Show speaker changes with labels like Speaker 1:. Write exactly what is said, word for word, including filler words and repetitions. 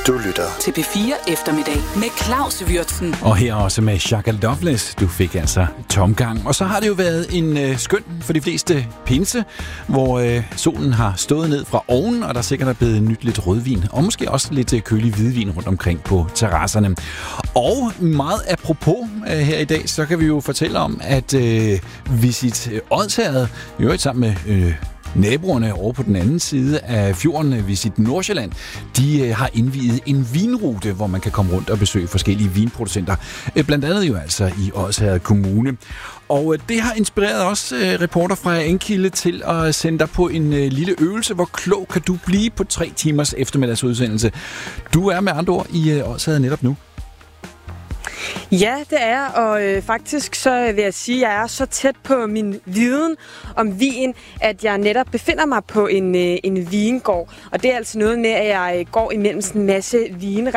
Speaker 1: Du lytter
Speaker 2: til P fire Eftermiddag med Claus Würtzen.
Speaker 3: Og her også med Shaka Loveless. Du fik altså tomgang. Og så har det jo været en øh, skøn for de fleste pinse, hvor øh, solen har stået ned fra oven, og der sikkert er blevet nyt lidt rødvin, og måske også lidt øh, kølig hvidvin rundt omkring på terrasserne. Og meget apropos øh, her i dag, så kan vi jo fortælle om, at øh, Visit Odsherred, i øvrigt sammen med øh, naboerne over på den anden side af fjorden, Visit Nordsjælland, de øh, har indviet en vinrute, hvor man kan komme rundt og besøge forskellige vinproducenter. Øh, blandt andet jo altså i Odsherred Kommune. Og øh, det har inspireret også øh, reporter fra Enkilde til at sende dig på en øh, lille øvelse. Hvor klog kan du blive på tre timers eftermiddagsudsendelse? Du er med andre ord i øh, Odsherred netop nu.
Speaker 4: Ja, det er, og øh, faktisk så vil jeg sige, at jeg er så tæt på min viden om vin, at jeg netop befinder mig på en, øh, en vingård. Og det er altså noget med, at jeg går imellem sådan en masse vine.